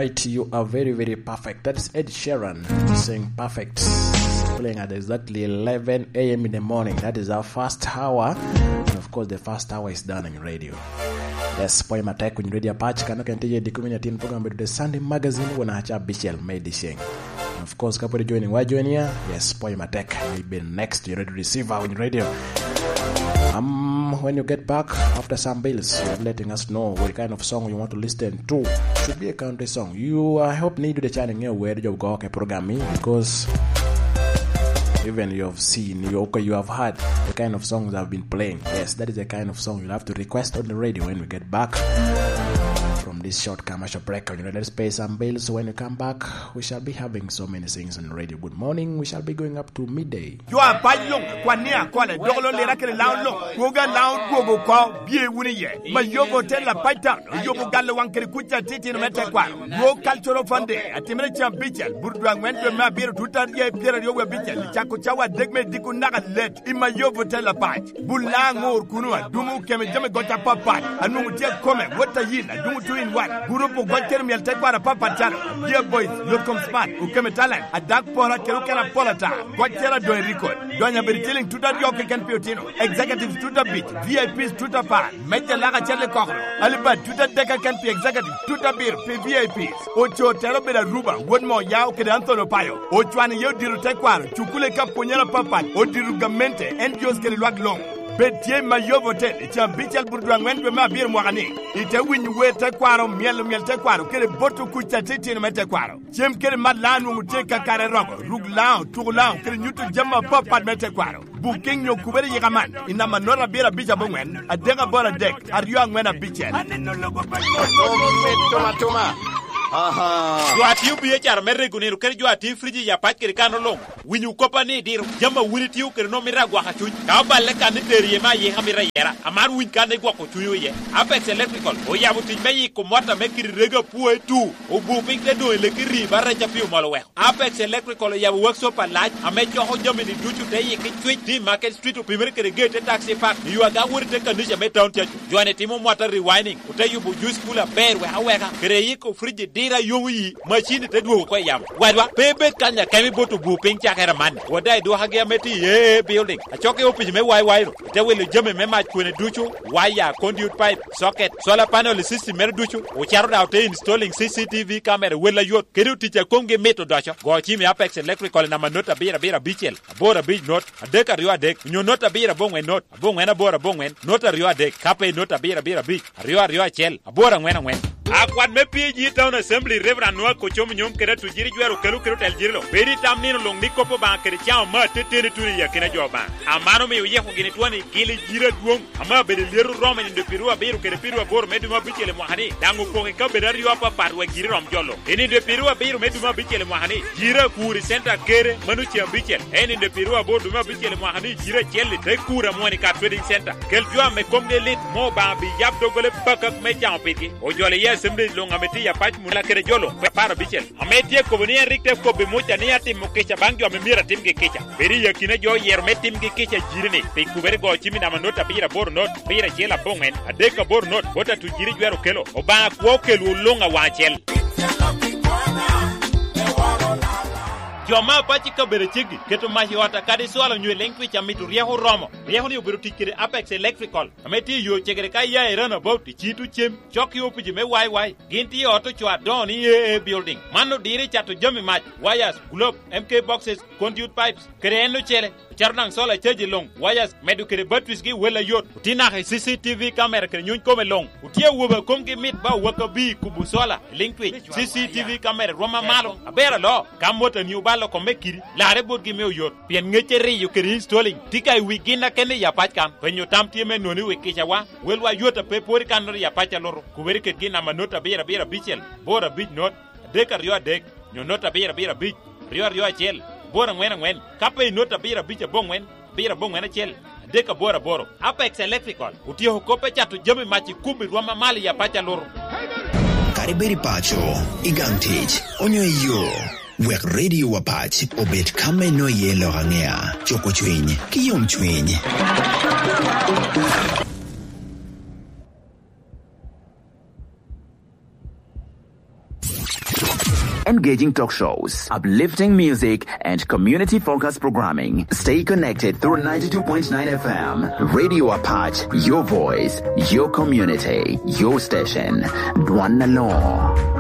right, you are very, very perfect. That's Ed Sheeran saying perfect, playing at exactly 11 a.m. in the morning. That is our first hour. And of course, the first hour is done in radio. Yes, Poema Tech kwenye radio patch kana kantije D19 program with the Sunday magazine when I have Bichel made sing. Of course, couple joining why join here. Yes, Poema Tech will be next. You ready to receive our radio. When you get back after some bills, you're letting us know what kind of song you want to listen to. Should be a country song. You I hope need the channel here where you go okay programming because even you have seen, you have heard the kind of songs I've been playing. Yes, that is the kind of song you'll have to request on the radio when we get back from this short commercial break. Let's pay some bills. So when you come back, we shall be having so many things on the radio. Good morning. We shall be going up to midday. You are by long, Quania, Quana, Dolo Lerakan Lao, Goga Lao, Gogo Call, Bie Winnie, my Yogo Tella Python, Yogo Galawan Kerikucha, Titin Metaquan, Go Cultural Fund, a Timericha Bichel, Burduan went to Mabir, Tutaria, Pierre Yoga Bichel, Chakuchawa, Degme Dikunaga let, in my Yogo Tella Pite, Bulang or Kunua, Dumu Kemijama Gota Papa, and Mutia Come, what a yin, Dumu 2 in 1, Gurupo Gotermi and Tequara Papa Channel, dear boys, look come smart, Ukeme talent, a dark pora, Kerukana Polata, Guatera do record, Doña Bertiling Tuta Yoke can Piotino, Executives Tuta Beach, VIPs Tuta Par, Major Laga Chele Cochro, Alibat Tuta Deca can be Executive, Tuta Beer, VIPs, Ocho Terabera Ruba, one more Yao Kedanto Payo, Ochuan Yodiru Tequaro, Chukule Caponera Papa, Odirugamente, and Jos Keluak Long. Betie mayovote cha bichal burduan wendwe mabir mwagani ite winyu wete kwaro miel te kwaro kere botu kucha titi no mete kwaro chem kere madlanu muteka kare rogo ruglao tugulao kere nyutu jama papa mete kwaro buking yo kubere yikaman ina manora bira bicha bongwen adenga bora dek ariyo ngwena bichel toma aha yo atiu biye char merre guniru kere yo atiu friji ya pat kere kano long winyu kopa ni dir jama wuri tiu kere no miragwa ha chuj ka balle kan derie ma ye hamira yera amar win kan ne gwa ko chuyo ye Apex Electrical o ya buti meyi ko mota mekiri rega puwe tu o bu pink de do le kiri barra japi o malo we Apex Electrical ya workshop laaj ame cho ho jomini duchu te ye ki chuj di Market Street o primere kere gate taxi park you aga wuri te kan je me town teju joane timo mota rewinding o te yu bu juice cooler bear we haweka kere yi ko friji dira yongi machine te do ko yam wadwa pebe kanya kemi botu bu pink chakera man wadai do hage meti ye building a choke o pije me wai te wele jome me ma kwene duchu wire conduit pipe socket solar panel system mer duchu o charo da te installing CCTV camera wela yot kedu ticha konge meto dacho go chimi Apex Electrical na manota bira bichel bora big note adeka rio adek nyo nota bira bongwe note bongwe bora bongwen nota rio adek kape nota bira big rio chel bora ngwen akwad me PG Town Assembly Reverend Noah Kochom nyom kere tujiri jwero kelu tel jirlo beri tamnino long ni kopo ban kere chao ma tetene tuni ya kina joba amano me ye ko gini tuani gili jira duong ama beri leru roma ni de pirua beru kere pirua bor meduma bichele mohani dangu ko ke bedari yo pa parwa jiri rom jollo eni de pirua beru meduma bichele mohani jira kuri center kere manu chi bichele eni de pirua bor duma bichele mohani jira chelle te kura moni ka trading center kel jwa me komde lit mo ba bi yab dogole bakak me chao piki o jole Assembly long ameti ya pach mula kere jolo para bichel ameti ko boni rikte ko be mocha ni atim kecha bangyo amemira tim ge kecha beri ya kine jo yer metim ge kecha jirine pe kubere go chimi na manota bira bor not bira chela bongen adeka bor not bota tu jiri jwero kelo oba ko kelo longa wachel Joma pachi ka berechigi keto mahi wata kadi swala nywe lengwi cha mitu riaho romo riaho ni ubiru tikire Apex Electrical ameti yo chegere ka ya erana about chitu chem choki opiji me wai ginti auto chwa doni building mano dire chato jomi match wires globe MK boxes conduit pipes kreno chele charnang sola cheji long wires medu kere batwis gi wela yot tina CCTV camera kere nyun kome long utie woba komge mit ba waka bi kubu sola linkwi CCTV camera roma malo abera lo kamota ni ubalo ko mekiri lare bot gi mew yot pien ngechere yu kere installing tikai wigina kene ya pachkan penyo tamtie me noni wekicha wa welwa yota pe pori kanor ya pacha loro kuberi ke gina manota bera bichel bora big not deka rio dek nyonota bera big rio chel bora ngwen kape nota bira bicha bongwen chel deka boro Apex Electrical utio kope chatu jami machi kubi rwama mali ya pacha loro kariberi pacho igantich onyo yo wek radio wa pach obet kame no yelo hangea choko chwenye kiyom chwenye engaging talk shows, uplifting music, and community-focused programming. Stay connected through 92.9 FM. Radio Apache, your voice, your community, your station. Dwanalo.